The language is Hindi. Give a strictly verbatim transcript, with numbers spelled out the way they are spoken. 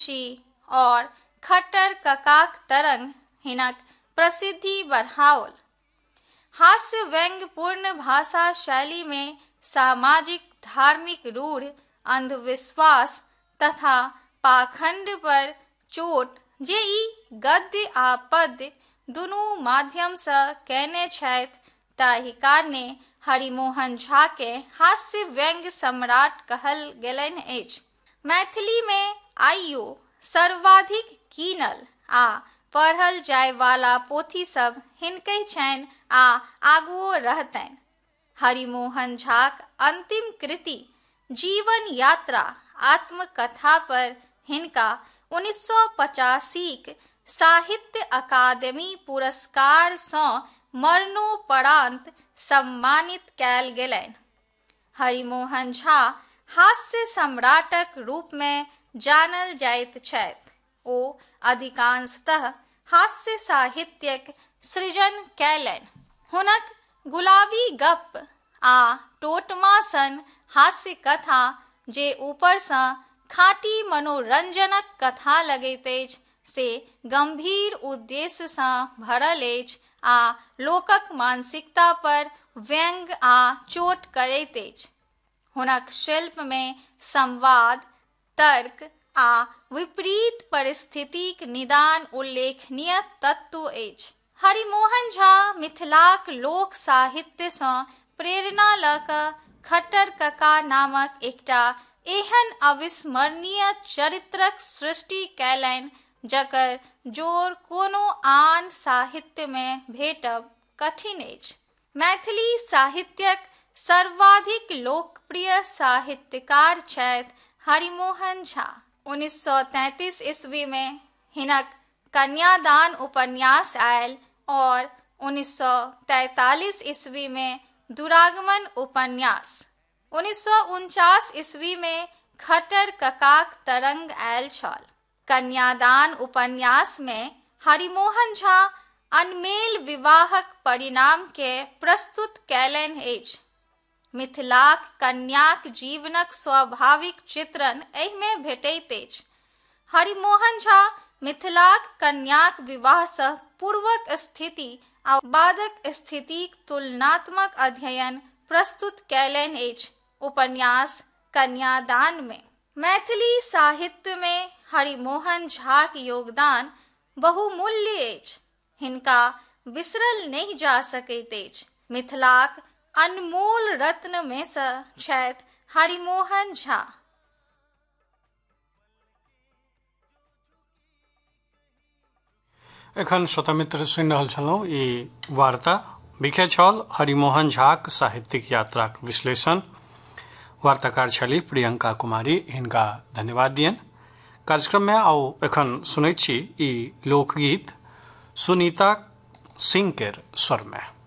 और खट्टर ककाक तरंग हिनक प्रसिद्धि बढ़ाओल। हास्य व्यंग्यपूर्ण भाषा शैली में सामाजिक धार्मिक रूढ़ अंधविश्वास तथा पाखंड पर चोट जे ई गद्य आ पद्य दुनू माध्यम से कैने छथि ताहि कारणे हरिमोहन झा के हास्य व्यंग्य सम्राट कहल गेलनि अछि। मैथिली में आइयो सर्वाधिक कीनल आ पढ़ल जाय वाला पोथी सब हिनके छनि आ आगुओ रहतनि। हरिमोहन झाक अंतिम कृति जीवन यात्रा आत्मकथा पर हिनका उन्नीस सौ पचासी साहित्य अकादमी पुरस्कार सँ मरणोपरांत सम्मानित कयल गेलनि। हरिमोहन झा हास्य सम्राटक रूप में जानल जाइत छथि। ओ अधिकांशतः हास्य साहित्यक सृजन कयलनि। हुनक गुलाबी गप आ टोटमा सन हास्य कथा जे ऊपर सँ खाँटी मनोरंजनक कथा लगैत अछि से गंभीर उद्देश्य सँ भरल अछि आ लोकक मानसिकता पर व्यंग आ चोट करैत अछि। हुनक शिल्प में संवाद तर्क आ विपरीत परिस्थितिक निदान उल्लेखनीय तत्व अछि। हरिमोहन झा मिथिलाक लोक साहित्य सँ प्रेरणा लऽ कऽ खट्टर कका नामक एकटा एहन अविस्मरणीय चरित्रक सृष्टि कयलनि जकर जोर कोनो आन साहित्य में भेटब कठिन अछि। मैथिली साहित्यक सर्वाधिक लोकप्रिय साहित्यकार छथि हरिमोहन झा। उन्नीस सौ तैंतीस ईस्वी में हिनक कन्यादान उपन्यास आयल और उन्नीस सौ तैंतालीस ईस्वी में दुरागमन उपन्यास। उन्नीस सौ उनचास ईस्वी में खट्टर ककाक तरंग आयल छल। कन्यादान उपन्यास में हरिमोहन झा अनमेल विवाहक परिणाम के प्रस्तुत कयलनि अछि। मिथिलाक कन्याक जीवनक स्वाभाविक चित्रण एहि में भेटैत अछि। हरिमोहन झा मिथिलाक कन्याक विवाह सँ पूर्वक स्थिति आ बादक स्थितिक तुलनात्मक अध्ययन प्रस्तुत कयलनि अछि उपन्यास कन्यादान में। मैथिली साहित्य में हरिमोहन झाक योगदान बहुमूल्य अछि। हिनका बिसरल नहीं जा सकैत अछि। मिथिलाक अनमोल रत्न में सँ छथि हरिमोहन झा। एखन श्रोता मित्र सुनि रहल छलहुँ ई वार्ता विषय छल हरिमोहन झाक साहित्यिक यात्राक विश्लेषण। वार्ताकार छली प्रियंका कुमारी, हिनका धन्यवाद दियन। कार्यक्रम में आओ एखन सुनैत छी ई लोकगीत सुनीता सिंह केर स्वर में।